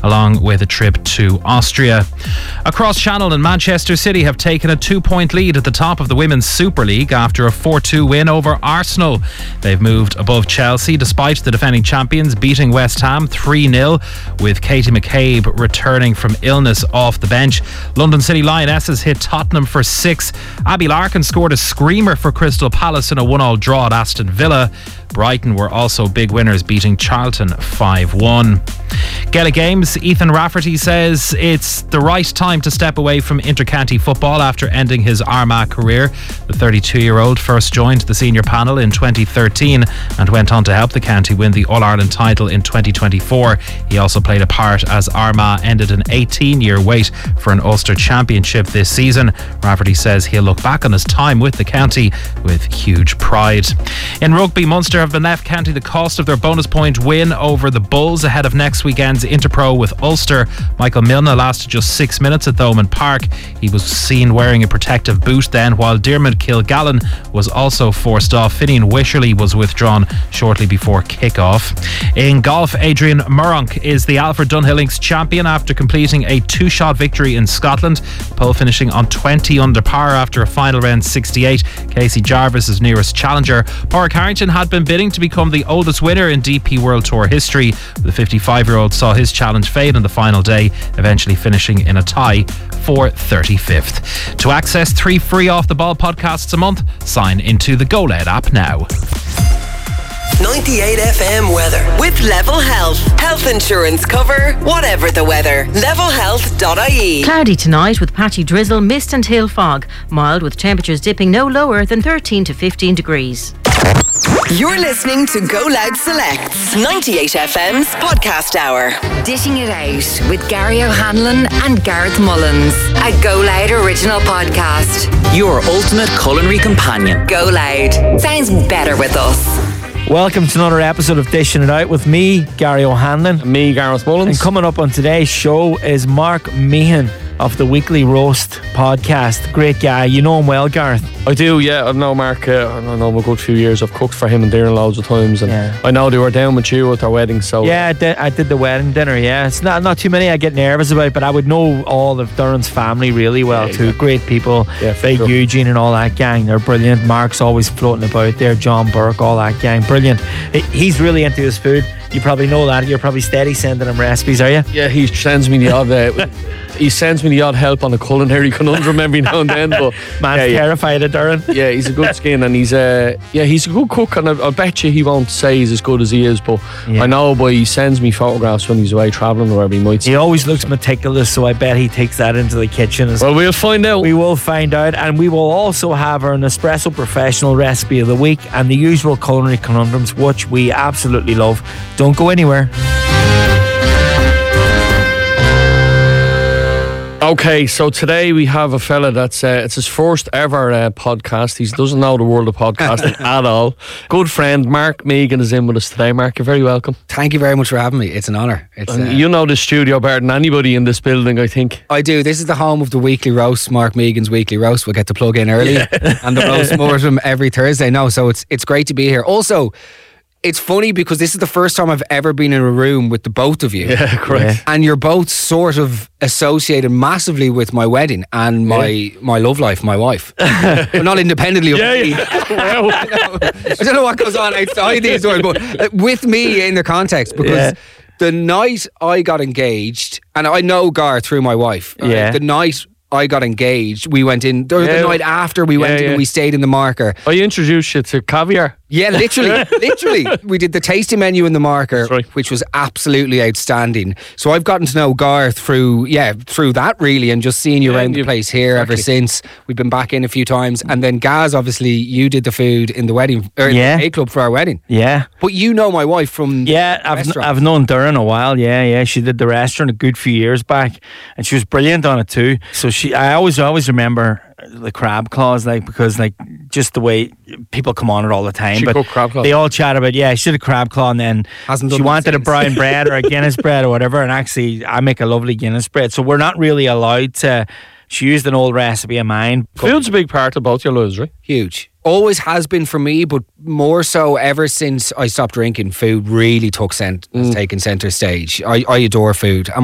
along with a trip to Austria. Across Channel and Manchester City have taken a 2-point lead at the top of the Women's Super League after a 4-2 win over Arsenal. They've moved above Chelsea despite the defending champions beating West Ham 3-0 with Katie McCabe returning from illness off the bench. London City Lionesses hit Tottenham for 6. Abby Larkin scored a screamer for Crystal Palace in a 1-1 draw at Aston Villa. Brighton were also big winners, beating Charlton 5-1. Gaelic Games, Ethan Rafferty says it's the right time to step away from intercounty football after ending his Armagh career. The 32-year-old first joined the senior panel in 2013 and went on to help the county win the All-Ireland title in 2024. He also played a part as Armagh ended an 18-year wait for an Ulster Championship this season. Rafferty says he'll look back on his time with the county with huge pride. In rugby, Munster have been left counting the cost of their bonus point win over the Bulls ahead of next weekend's Interpro with Ulster. Michael Milne lasted just 6 minutes at Thomond Park. He was seen wearing a protective boot then, while Diarmuid Kilgallen was also forced off. Finian Wisherley was withdrawn shortly before kick-off. In golf, Adrian Murronk is the Alfred Dunhill Links champion after completing a 2-shot victory in Scotland. Pole finishing on 20 under par after a final round 68. Casey Jarvis is nearest challenger. Padraig Harrington had been bidding to become the oldest winner in DP World Tour history. The 55-year-old saw his challenge fade on the final day, eventually finishing in a tie for 35th. To access 3 free Off the Ball podcasts a month, sign into the GoLed app now. 98 FM weather with Level Health. Health insurance cover, whatever the weather. Levelhealth.ie. Cloudy tonight with patchy drizzle, mist and hail fog. Mild with temperatures dipping no lower than 13 to 15 degrees. You're listening to Go Loud Selects, 98 FM's podcast hour. Dishing it out with Gary O'Hanlon and Gareth Mullins. A Go Loud original podcast. Your ultimate culinary companion. Go Loud. Sounds better with us. Welcome to another episode of Dishing It Out with me, Gary O'Hanlon. And me, Gareth Mullins. And coming up on today's show is Mark Meehan of the Weekly Roast podcast. Great guy. You know him well, Gareth? I do, yeah. I've known Mark, I know him a good few years. I've cooked for him and Darren loads of times. And I know they were down with you at their wedding. So yeah, I did the wedding dinner, yeah. It's not too many I get nervous about, but I would know all of Darren's family really well too. Great people. Yeah, Big sure. Eugene and all that gang. They're brilliant. Mark's always floating about there. John Burke, all that gang. Brilliant. He's really into his food. You probably know that. You're probably steady sending him recipes, are you? Yeah, he sends me the odd he sends me the odd help on a culinary conundrum every now and then. But man's terrified of Darren. Yeah, he's a good skin and he's a good cook, and I bet you he won't say he's as good as he is, but I know he sends me photographs when he's away travelling or wherever he might. He always looks meticulous, so I bet he takes that into the kitchen. Well, we'll find out. We will find out, and we will also have our Nespresso Professional recipe of the week and the usual culinary conundrums, which we absolutely love. Don't go anywhere. Okay, so today we have a fella that's it's his first ever podcast. He doesn't know the world of podcasting at all. Good friend Mark Meehan is in with us today. Mark, you're very welcome. Thank you very much for having me. It's an honour. You know the studio better than anybody in this building, I think. I do. This is the home of the Weekly Roast, Mark Meegan's Weekly Roast. We'll get to plug in early. And the roast mortem every Thursday. No, so it's great to be here. Also, it's funny because this is the first time I've ever been in a room with the both of you. Yeah, correct. And you're both sort of associated massively with my wedding and my love life, my wife. But not independently of me. Wow. I don't know what goes on outside these doors, but with me in the context, because the night I got engaged, and I know Garth through my wife, the night I got engaged, we went in, the night after we went in and we stayed in the Marker. I introduced you to caviar. Yeah, literally. We did the tasting menu in the Marker, which was absolutely outstanding. So I've gotten to know Garth through that really, and just seeing you around the place here ever since. We've been back in a few times. And then Gaz, obviously, you did the food in the wedding, or in the club for our wedding. Yeah. But you know my wife from I've known Darren a while, she did the restaurant a good few years back, and she was brilliant on it too. So I always remember the crab claws, because just the way people come on it all the time. She cooked crab claw. They all chat about, she did a crab claw, and then she wanted a brown bread or a Guinness bread or whatever, and actually I make a lovely Guinness bread, so we're not really allowed to. She used an old recipe of mine. Food's a big part of both your lives, right? Huge. Always has been for me, but more so ever since I stopped drinking. Food really taken centre stage. I adore food.